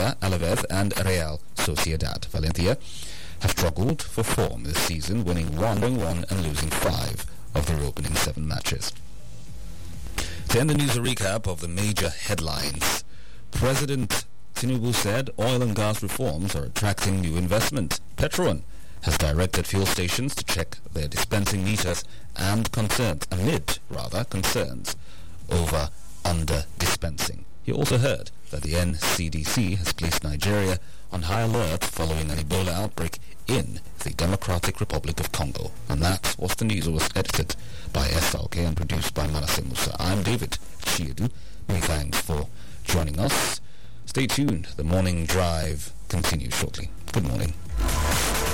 Sevilla, Alaves and Real Sociedad. Valencia have struggled for form this season, winning 1 and losing 5 of their opening 7 matches. To end the news, a recap of the major headlines. President Tinubu said oil and gas reforms are attracting new investment. Petron has directed fuel stations to check their dispensing meters amid concerns over under-dispensing. He also heard that the NCDC has placed Nigeria on high alert following an Ebola outbreak in the Democratic Republic of Congo. And that was the news. It was edited by SLK and produced by Manasseh Musa. I'm David Chiedu. Many thanks for joining us. Stay tuned. The morning drive continues shortly. Good morning.